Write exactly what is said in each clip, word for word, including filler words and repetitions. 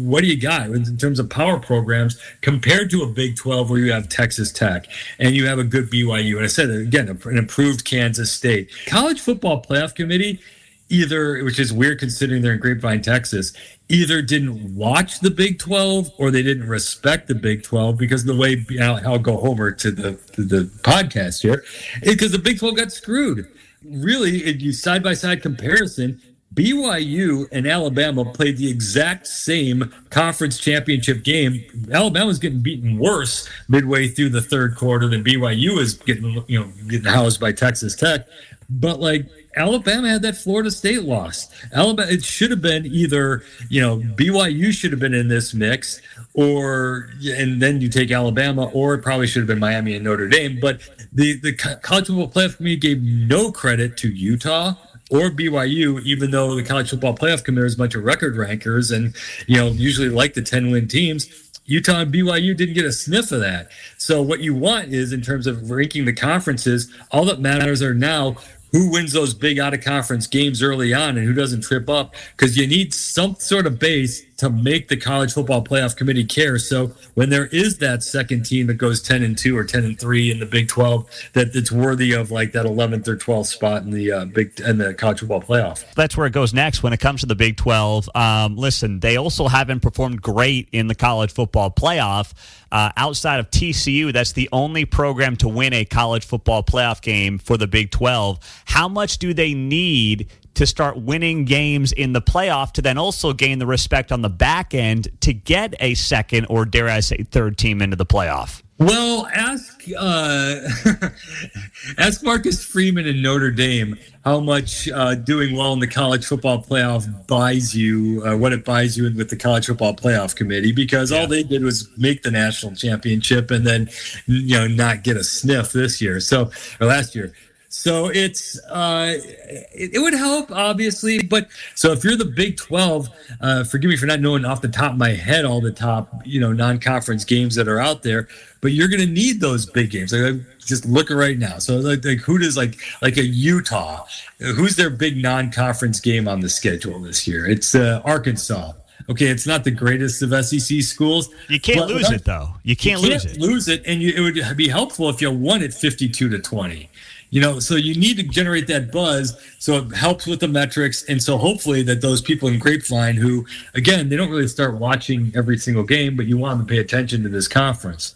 what do you got in terms of power programs compared to a Big twelve where you have Texas Tech and you have a good B Y U? And I said, again, an improved Kansas State. College Football Playoff Committee, either, which is weird considering they're in Grapevine, Texas, either didn't watch the Big twelve or they didn't respect the Big twelve because of the way, you know, I'll go homer to the, to the podcast here, because the Big twelve got screwed. Really, if you side-by-side comparison, B Y U and Alabama played the exact same conference championship game. Alabama was getting beaten worse midway through the third quarter than B Y U was getting, you know, getting housed by Texas Tech. But like Alabama had that Florida State loss. Alabama, it should have been either, you know, B Y U should have been in this mix, or and then you take Alabama, or it probably should have been Miami and Notre Dame. But the the College Football Playoff Committee gave no credit to Utah or B Y U, even though the College Football Playoff Committee is a bunch of record rankers and, you know, usually like the ten-win teams. Utah and B Y U didn't get a sniff of that. So what you want is, in terms of ranking the conferences, all that matters are now who wins those big out-of-conference games early on and who doesn't trip up, because you need some sort of base to make the College Football Playoff Committee care. So when there is that second team that goes ten and two or ten and three in the Big twelve, that it's worthy of like that eleventh or twelfth spot in the uh, Big in the College Football Playoff. That's where it goes next when it comes to the Big twelve. Um, listen, they also haven't performed great in the College Football Playoff. Uh, outside of T C U, that's the only program to win a College Football Playoff game for the Big twelve. How much do they need to start winning games in the playoff to then also gain the respect on the back end to get a second, or dare I say third team into the playoff? Well, ask uh, ask Marcus Freeman in Notre Dame how much uh, doing well in the College Football Playoff buys you, uh, what it buys you with the College Football Playoff Committee, because yeah. all they did was make the national championship and then, you know, not get a sniff this year. So, or last year. So it's uh, it, it would help, obviously. But so if you're the Big twelve, uh, forgive me for not knowing off the top of my head all the top, you know, non-conference games that are out there. But you're going to need those big games. Like, just look at right now. So like, like who does like like a Utah? Who's their big non-conference game on the schedule this year? It's uh, Arkansas. Okay, it's not the greatest of S E C schools. You can't lose without, it though. You can't, you lose can't it. Lose it, and you, it would be helpful if you won it fifty-two to twenty. You know, so you need to generate that buzz, so it helps with the metrics, and so hopefully that those people in Grapevine who, again, they don't really start watching every single game, but you want them to pay attention to this conference.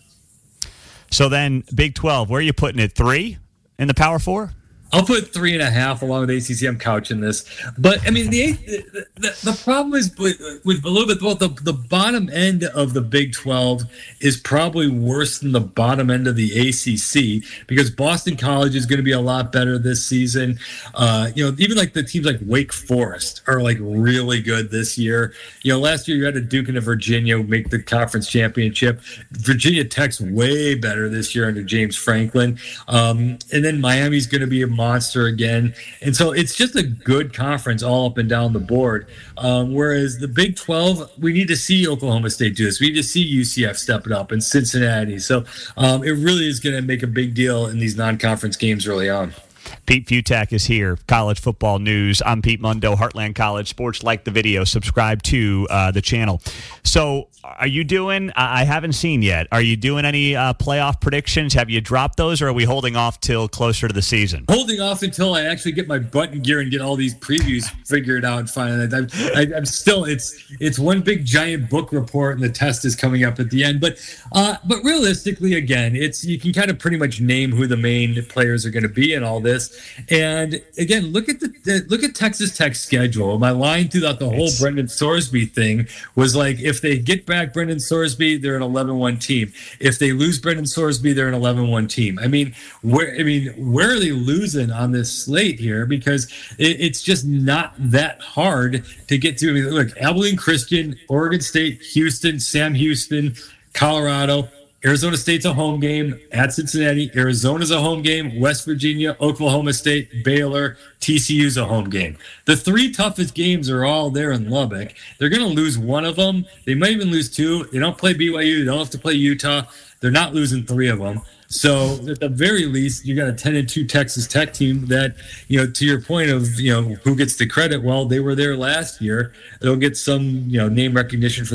So then, Big twelve, where are you putting it? Three in the Power Four? I'll put three and a half along with A C C. I'm couching this, but I mean the the, the, the problem is with, with a little bit well, the the bottom end of the Big twelve is probably worse than the bottom end of the A C C, because Boston College is going to be a lot better this season. Uh, you know, even like the teams like Wake Forest are like really good this year. You know, last year you had a Duke and a Virginia make the conference championship. Virginia Tech's way better this year under James Franklin, um, and then Miami's going to be a monster again. And so it's just a good conference all up and down the board. Um, whereas the Big twelve, we need to see Oklahoma State do this. We need to see U C F step it up, and Cincinnati. So um, it really is going to make a big deal in these non-conference games early on. Pete Fiutak is here, College Football News. I'm Pete Mundo, Heartland College Sports. Like the video, subscribe to uh, the channel. So are you doing, I haven't seen yet, are you doing any uh, playoff predictions? Have you dropped those, or are we holding off till closer to the season? Holding off until I actually get my button gear and get all these previews figured out finally. I'm, I, I'm still, it's it's one big giant book report, and the test is coming up at the end. But uh, but realistically, again, it's you can kind of pretty much name who the main players are going to be in all this. And again, look at the look at Texas Tech's schedule. My line throughout the whole it's, Brendan Sorsby thing was like, if they get back Brendan Sorsby, they're an eleven one team. If they lose Brendan Sorsby, they're an eleven one team. I mean, where I mean, where are they losing on this slate here? Because it, it's just not that hard to get to. I mean, look, Abilene Christian, Oregon State, Houston, Sam Houston, Colorado. Arizona State's a home game at Cincinnati. Arizona's a home game. West Virginia, Oklahoma State, Baylor, T C U's a home game. The three toughest games are all there in Lubbock. They're going to lose one of them. They might even lose two. They don't play B Y U. They don't have to play Utah. They're not losing three of them. So at the very least, you got a ten and two Texas Tech team that, you know, to your point of, you know, who gets the credit? Well, they were there last year. They'll get some, you know, name recognition for